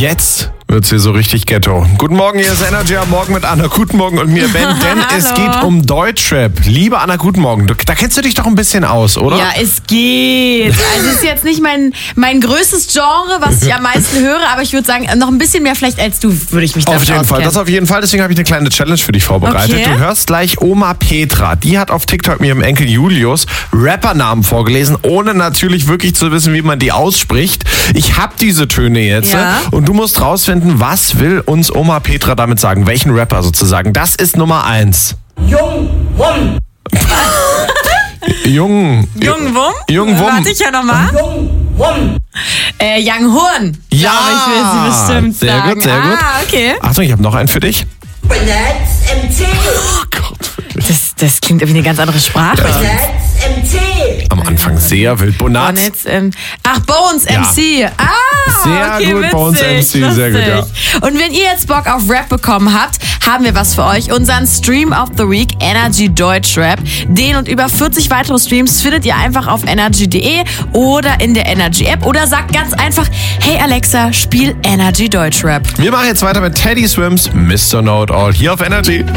Jetzt wird's hier so richtig Ghetto. Guten Morgen, hier ist Energy am Morgen mit Anna. Guten Morgen und mir, Ben, denn es geht um Deutschrap. Liebe Anna, guten Morgen. Da kennst du dich doch ein bisschen aus, oder? Ja, es geht. Also es ist jetzt nicht mein größtes Genre, was ich am meisten höre, aber ich würde sagen, noch ein bisschen mehr vielleicht als du, würde ich mich damit Auf jeden Fall, auskennen. das auf jeden Fall. Deswegen habe ich eine kleine Challenge für dich vorbereitet. Okay. Du hörst gleich Oma Petra. Die hat auf TikTok mir ihrem Enkel Julius Rappernamen vorgelesen, ohne natürlich wirklich zu wissen, wie man die ausspricht. Ich habe diese Töne jetzt und du musst rausfinden, was will uns Oma Petra damit sagen? Welchen Rapper sozusagen? Das ist Nummer 1. Jung Wum. Jungwum? Warte, ich ja nochmal. Jung Wum. Young Horn. Ja, ich will sie bestimmt sehr sagen. gut, sehr gut. Okay. Achtung, ich habe noch einen für dich. Benetz MC. Oh Gott, wirklich. Das klingt wie eine ganz andere Sprache. Benetz MC. Am Anfang sehr wild. Bonaz. Bones MC. Sehr okay, gut, witzig, Bones MC, sehr gut, ja. Und wenn ihr jetzt Bock auf Rap bekommen habt, haben wir was für euch. Unseren Stream of the Week, Energy Deutschrap. Den und über 40 weitere Streams findet ihr einfach auf energy.de oder in der Energy App. Oder sagt ganz einfach, hey Alexa, spiel Energy Deutschrap. Wir machen jetzt weiter mit Teddy Swims, Mr. Know It All, hier auf Energy.